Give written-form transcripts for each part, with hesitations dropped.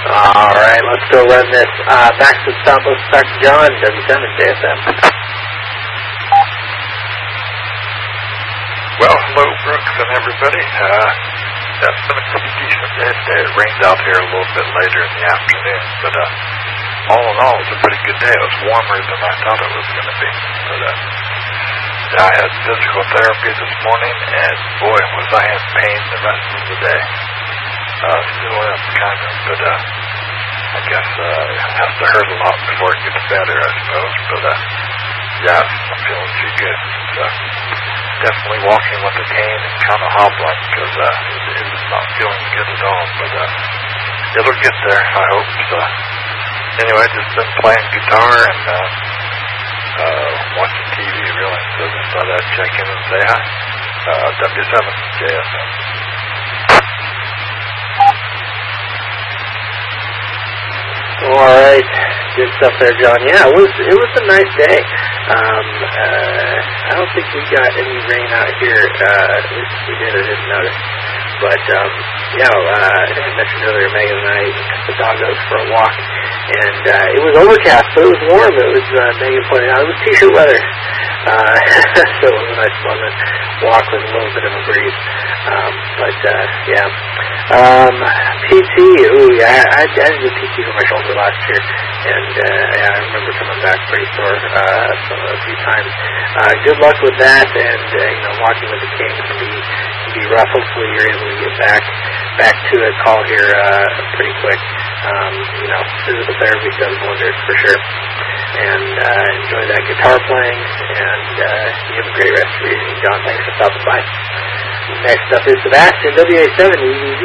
All right, let's go run this back to the top. Let's start John, W7 JSM. Well, hello, Brooks and everybody. That's been a pretty decent day today. It rained out here a little bit later in the afternoon, but all in all, it was a pretty good day. It was warmer than I thought it was going to be. But I had physical therapy this morning, and boy, was I in pain the rest of the day. Still am kind of, but I guess it has to hurt a lot before it gets better, I suppose. But yeah, I'm feeling too good. Definitely walking with a cane and kind of hobbling because it is not feeling good at all. But it'll get there, I hope. So anyway, just been playing guitar and watching TV, really. So just thought I'd check in and say hi. W7 JSM. All right, good stuff there, John. Yeah, it was a nice day. I don't think we got any rain out here. At least if we did, I didn't notice. But yeah, I mentioned earlier, Megan and I took the doggos for a walk, and it was overcast, but it was warm. It was Megan pointed out it was t-shirt weather, so it was a nice fun walk with a little bit of a breeze. But yeah. PT, I did PT for my shoulder last year, and yeah, I remember coming back pretty sore a few times. Good luck with that, and walking with the cane can be rough. Hopefully you're able to get back to a call here pretty quick. Physical therapy does wonders for sure. And enjoy that guitar playing, and you have a great rest of your evening, John. Thanks for stopping by. Next up is Sebastian, WA7 EVZ.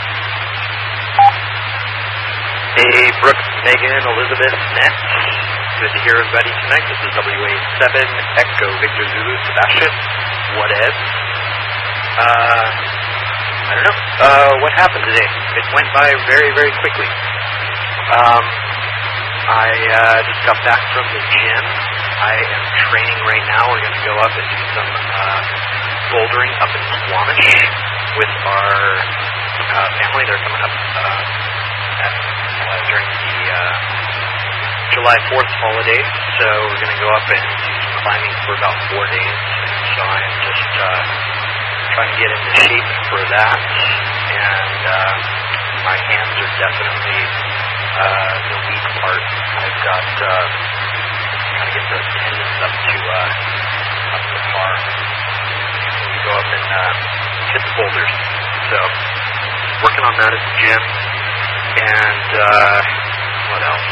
Hey, Brooks, Megan, Elizabeth, Nett. Good to hear everybody tonight. This is WA7 Echo Victor Zulu, Sebastian. What ed? I don't know. What happened today? It went by very, very quickly. I just got back from the gym. I am training right now. We're going to go up and do some bouldering up in Squamish with our family. They're coming up during the July 4th holiday. So we're going to go up and do some climbing for about 4 days. So I am just trying to get into shape for that. And my hands are definitely the weak part. I've got trying to get the tendons up to par. We go up and hit the boulders. So working on that at the gym. And what else?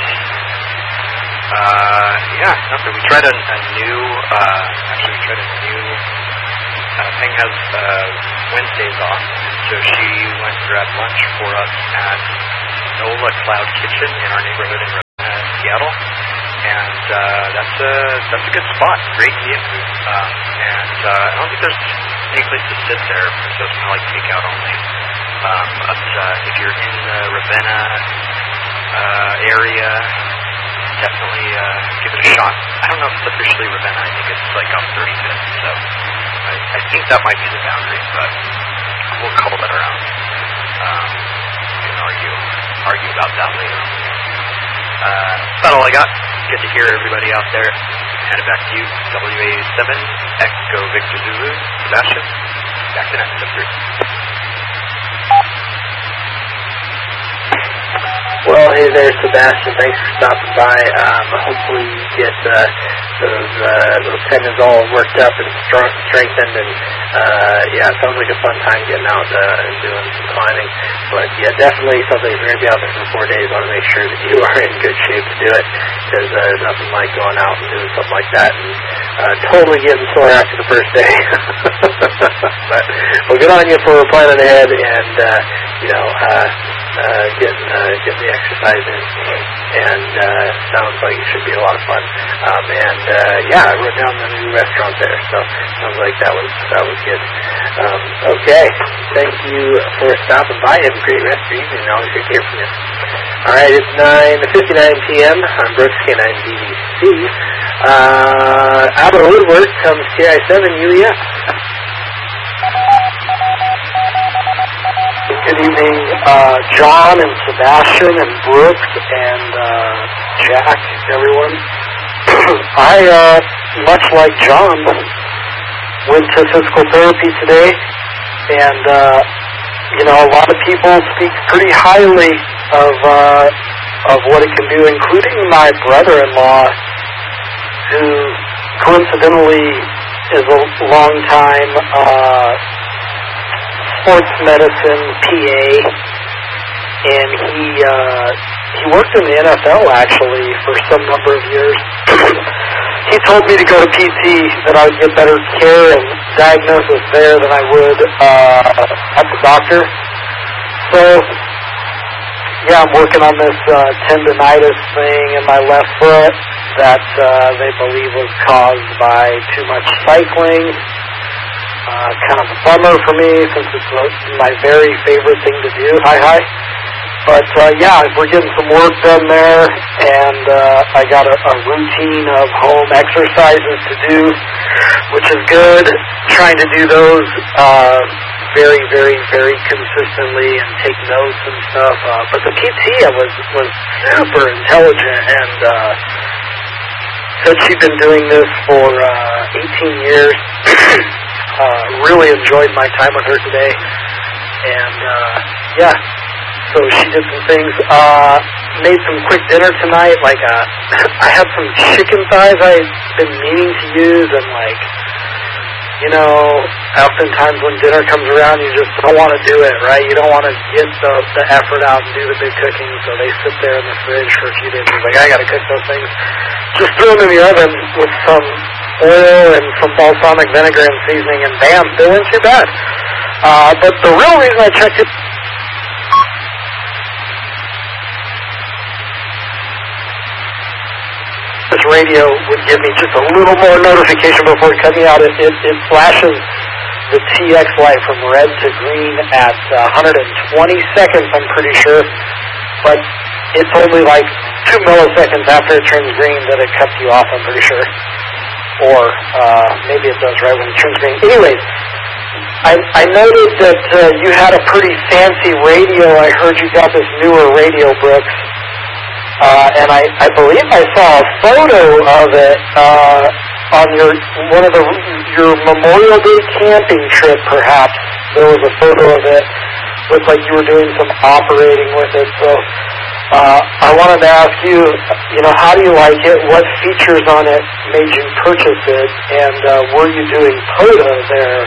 Yeah, nothing. We tried a new. Actually, we tried a new. Peng has Wednesdays off, so she went and grabbed lunch for us at NOLA Cloud Kitchen in our neighborhood in Seattle, and that's a good spot. Great Indian food, and I don't think there's any place to sit there, so it's kind of like takeout only. But if you're in the Ravenna area, definitely give it a shot. I don't know if it's officially Ravenna. I think it's like on 35th, so I think that might be the boundary, but we'll call that around. We can argue about that later. That's about all I got. Good to hear everybody out there. Hand it back to you. WA7 Echo Victor Zulu, Sebastian. Back to next up 3. Well, hey there, Sebastian. Thanks for stopping by. Hopefully you get those little tendons all worked up and strengthened. And yeah, it sounds like a fun time getting out and doing some climbing. But yeah, definitely something. If you're going to be out there for 4 days, you want to make sure that you are in good shape to do it, because there's nothing like going out and doing something like that and totally getting sore after the first day. But well, good on you for planning ahead and getting the exercise in, and sounds like it should be a lot of fun. Yeah, I wrote down the new restaurant there, so sounds like that was good. Okay, thank you for stopping by. Have a great rest of your evening. Always good to hear from you. All right, it's 9:59 p.m. I'm Brooks K9DVC. Out of the woodwork comes TI7 UEF. Good evening, John and Sebastian and Brooks and Jack, everyone. I, much like John, went to physical therapy today, and a lot of people speak pretty highly of what it can do, including my brother-in-law, who coincidentally is a long-time sports medicine PA, and he worked in the NFL actually for some number of years. He told me to go to PT, that I would get better care and diagnosis there than I would at the doctor. So, yeah, I'm working on this tendonitis thing in my left foot that they believe was caused by too much cycling. Kind of a bummer for me since it's my very favorite thing to do. Hi. But, we're getting some work done there, and I got a routine of home exercises to do, which is good. Trying to do those very, very, very consistently and take notes and stuff. But the PT was super intelligent and said she'd been doing this for 18 years. Really enjoyed my time with her today. And, so she did some things. Made some quick dinner tonight. Like, I had some chicken thighs I've been meaning to use, and oftentimes when dinner comes around, you just don't want to do it, right? You don't want to get the effort out and do the big cooking, so they sit there in the fridge for a few days. It's like, I got to cook those things. Just throw them in the oven with some oil and some balsamic vinegar and seasoning, and bam, they weren't too bad. But the real reason I checked it, this radio would give me just a little more notification before it cut me out. It flashes the TX light from red to green at 120 seconds, I'm pretty sure. But it's only like 2 milliseconds after it turns green that it cuts you off, I'm pretty sure. Or maybe it does right when it turns green. Anyways, I noted that you had a pretty fancy radio. I heard you got this newer radio, Brooks. And I believe I saw a photo of it on your Memorial Day camping trip, perhaps. There was a photo of it. Looked like you were doing some operating with it. So I wanted to ask you, how do you like it? What features on it made you purchase it? And were you doing POTA there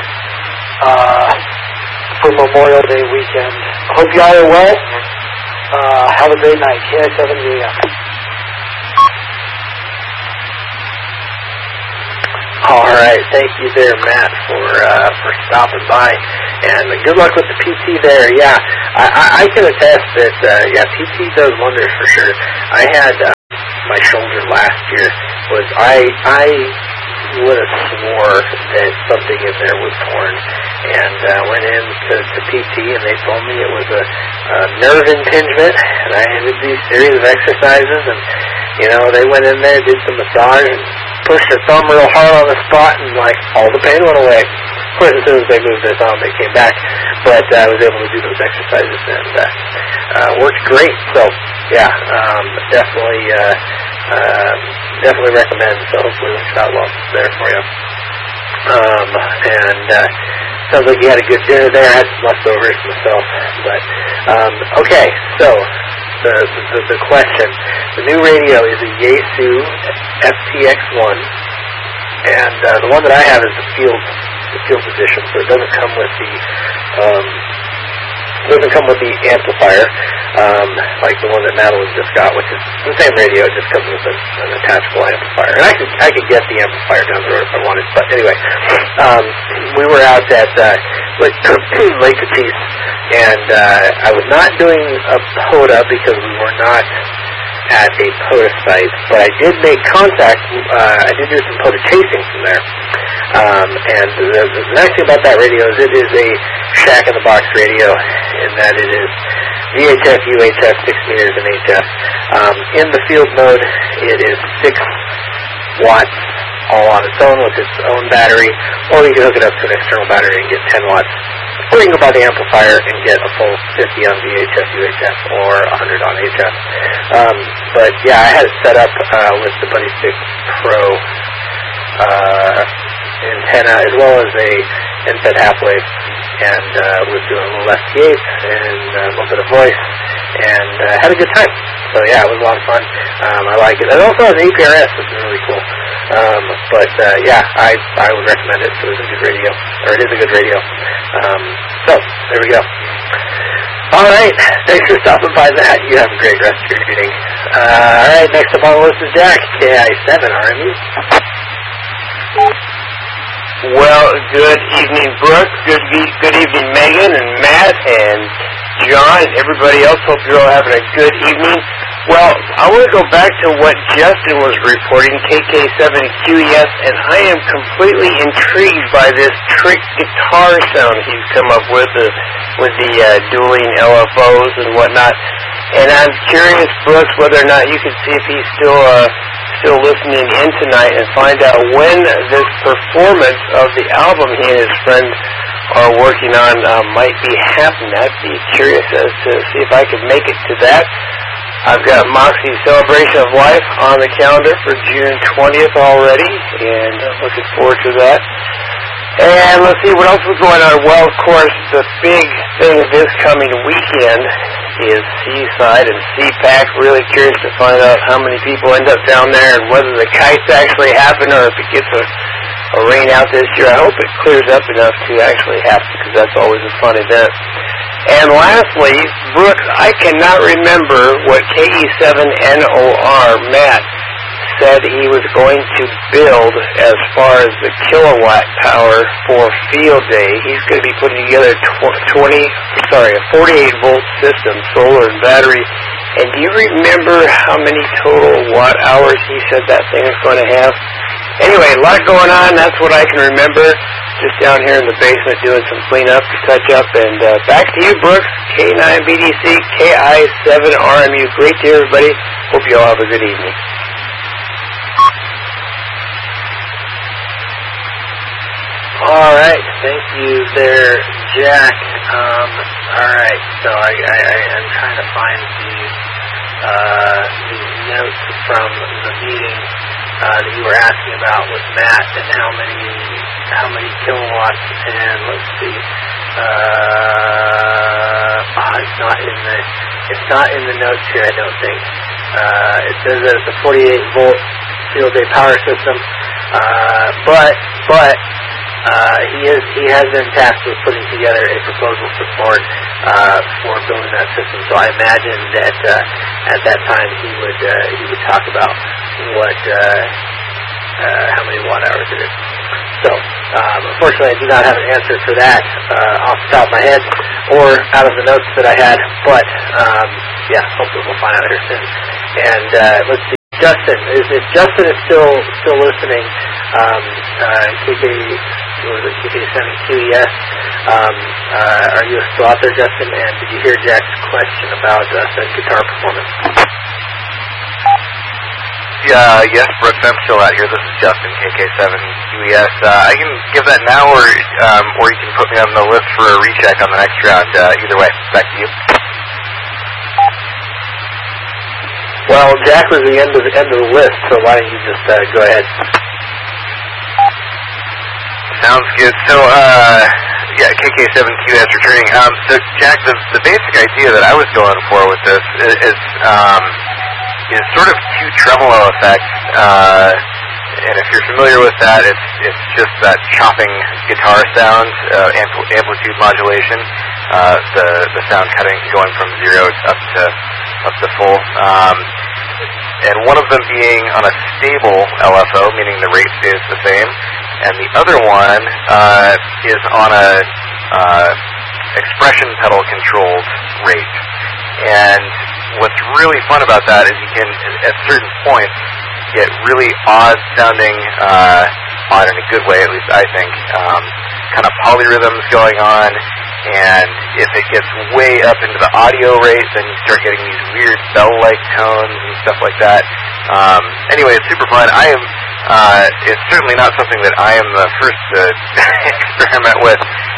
for Memorial Day weekend? Hope you all are well. Have a great night. KI7UM. All right, thank you there, Matt, for stopping by, and good luck with the PT there. Yeah, I can attest that PT does wonders for sure. I had my shoulder last year. I would have swore that something in there was torn, and went in to PT, and they told me it was a nerve impingement, and I had to do a series of exercises, and they went in there, did some massage, and pushed their thumb real hard on the spot, and all the pain went away. Of course, as soon as they moved their thumb, they came back, but I was able to do those exercises, and worked great. So definitely recommend. So hopefully it works out well there for you. Sounds like you had a good dinner there. I had some leftovers myself, but okay. So the question: the new radio is a Yaesu FTX1, and the one that I have is the field edition, so it doesn't come with the amplifier, like the one that Madeline just got, which is the same radio. It just comes with an attachable amplifier. And I could get the amplifier down the road if I wanted. But anyway, we were out at Lake Cochise, and I was not doing a POTA because we were not at a POTA site, but I did make contact. I did do some POTA chasing from there. And the nice thing about that radio is it is a shack-in-the-box radio, in that it is VHF, UHF, 6 meters, and HF. In the field mode, it is 6 watts all on its own with its own battery, or you can hook it up to an external battery and get 10 watts or you can go buy the amplifier and get a full 50 on VHF, UHF, or 100 on HF. But yeah, I had it set up with the Buddy Stick Pro antenna as well as a NFET half-wave, and was doing a little ST8 and a little bit of voice, and had a good time. So yeah, it was a lot of fun. I like it. It also has APRS, which is really cool. But yeah, I would recommend it. It was a good radio, or it is a good radio. So there we go. All right, thanks for stopping by, Matt. You have a great rest of your evening. All right, next up on the list is Jack, KI7 RMU. Well, good evening, Brooke. Good evening, Megan and Matt and John and everybody else. Hope you're all having a good evening. Well, I want to go back to what Justin was reporting, KK7QES, and I am completely intrigued by this trick guitar sound he's come up with the dueling LFOs and whatnot. And I'm curious, Brooks, whether or not you can see if he's still listening in tonight and find out when this performance of the album he and his friend are working on might be happening. I'd be curious as to see if I could make it to that. I've got Moxie's Celebration of Life on the calendar for June 20th already, and I'm looking forward to that. And let's see what else was going on. Well, of course, the big thing this coming weekend is Seaside and CPAC. Really curious to find out how many people end up down there and whether the kites actually happen or if it gets a rain out this year. I hope it clears up enough to actually happen, because that's always a fun event. And lastly, Brooks, I cannot remember what KE7NOR Matt said he was going to build as far as the kilowatt power for field day. He's going to be putting together a 48-volt system, solar and battery. And do you remember how many total watt hours he said that thing is going to have? Anyway, a lot going on. That's what I can remember. Just down here in the basement doing some cleanup, touch up, and back to you, Brooks. K9BDC, KI7RMU. Great to hear, everybody. Hope you all have a good evening. All right, thank you there, Jack. All right, so I'm trying to find the notes from the meeting that you were asking about with Matt and how many kilowatts, and let's see. It's not in the notes here, I don't think. It says that it's a 48-volt field day power system, but he has been tasked with putting together a proposal support for building that system. So I imagine that at that time he would talk about how many watt hours it is. So unfortunately, I do not have an answer for that off the top of my head or out of the notes that I had. But yeah, hopefully we'll find out here soon. And let's see. Justin, if Justin is still listening, KK7QES, are you still out there, Justin? And did you hear Jack's question about said guitar performance? Yeah, yes, Brooks, I'm still out here. This is Justin, KK7QES. I can give that now, or you can put me on the list for a recheck on the next round. Either way, back to you. Well, Jack was the end of the list, so why don't you just go ahead? Sounds good. So, yeah, KK7QS returning. So, Jack, the basic idea that I was going for with this is sort of two tremolo effects. And if you're familiar with that, it's just that chopping guitar sound, amplitude modulation, the sound going from 0 up to full. And one of them being on a stable LFO, meaning the rate stays the same, and the other one is on a expression pedal controlled rate. And what's really fun about that is you can, at certain points, get really odd sounding, odd in a good way, at least I think, kind of polyrhythms going on. And if it gets way up into the audio rate, then you start getting these weird bell-like tones and stuff like that. Anyway, it's super fun. It's certainly not something that I am the first to experiment with.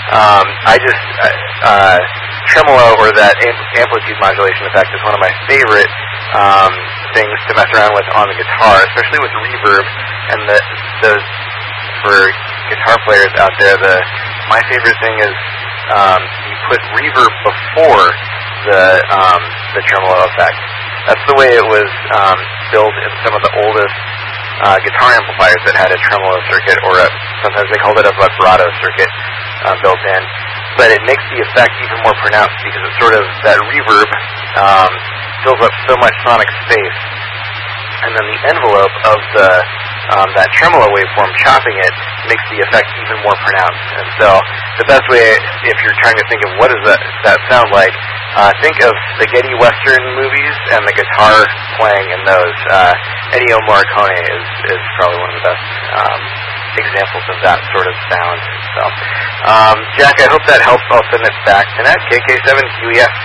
Tremolo, or that amplitude modulation effect, is one of my favorite things to mess around with on the guitar, especially with reverb. And those for guitar players out there, my favorite thing is you put reverb before the tremolo effect. That's the way it was built in some of the oldest guitar amplifiers that had a tremolo circuit, or sometimes they called it a vibrato circuit built in. But it makes the effect even more pronounced because it's sort of, that reverb fills up so much sonic space, and then the envelope of that tremolo waveform, chopping it, makes the effect even more pronounced. And so the best way, if you're trying to think of what does that sound like, think of spaghetti western movies and the guitar playing in those. Ennio Morricone is probably one of the best examples of that sort of sound. So, Jack, I hope that helps. I'll send it back to Nat, KK7QEF.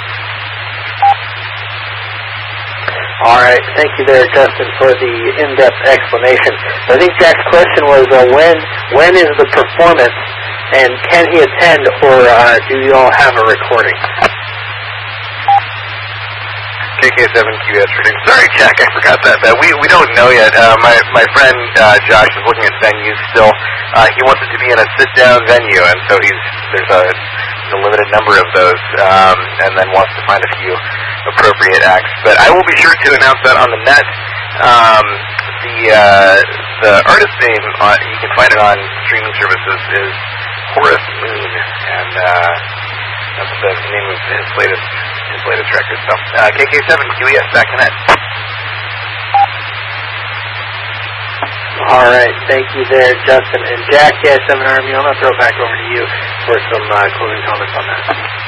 All right, thank you there, Justin, for the in-depth explanation. I think Jack's question was, when is the performance, and can he attend, or do you all have a recording? KK7QS reading. Sorry, Jack, I forgot that. We don't know yet. My friend Josh is looking at venues still. He wants it to be in a sit-down venue, and so there's a limited number of those, and then wants to find a few appropriate acts. But I will be sure to announce that on the net. The artist name, you can find it on streaming services, is Horace Moon, and that's the name of his latest record. So, KK7QES, back to net. All right, thank you there, Justin. And Jack, 7 Army, I'm going to throw it back over to you for some closing comments on that.